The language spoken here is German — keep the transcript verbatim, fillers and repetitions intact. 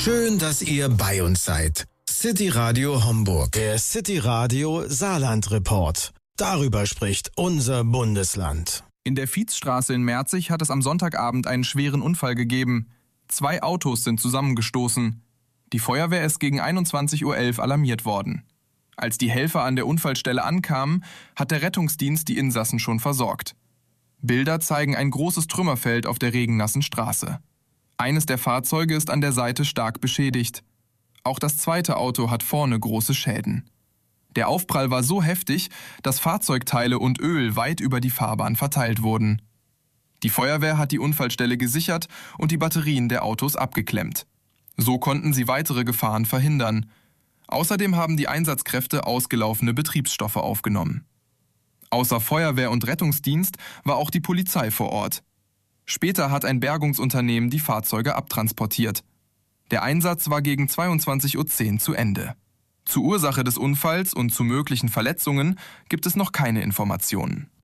Schön, dass ihr bei uns seid. City Radio Homburg. Der City Radio Saarland Report. Darüber spricht unser Bundesland. In der Viezstraße in Merzig hat es am Sonntagabend einen schweren Unfall gegeben. Zwei Autos sind zusammengestoßen. Die Feuerwehr ist gegen einundzwanzig Uhr elf alarmiert worden. Als die Helfer an der Unfallstelle ankamen, hat der Rettungsdienst die Insassen schon versorgt. Bilder zeigen ein großes Trümmerfeld auf der regennassen Straße. Eines der Fahrzeuge ist an der Seite stark beschädigt. Auch das zweite Auto hat vorne große Schäden. Der Aufprall war so heftig, dass Fahrzeugteile und Öl weit über die Fahrbahn verteilt wurden. Die Feuerwehr hat die Unfallstelle gesichert und die Batterien der Autos abgeklemmt. So konnten sie weitere Gefahren verhindern. Außerdem haben die Einsatzkräfte ausgelaufene Betriebsstoffe aufgenommen. Außer Feuerwehr und Rettungsdienst war auch die Polizei vor Ort. Später hat ein Bergungsunternehmen die Fahrzeuge abtransportiert. Der Einsatz war gegen zweiundzwanzig Uhr zehn zu Ende. Zur Ursache des Unfalls und zu möglichen Verletzungen gibt es noch keine Informationen.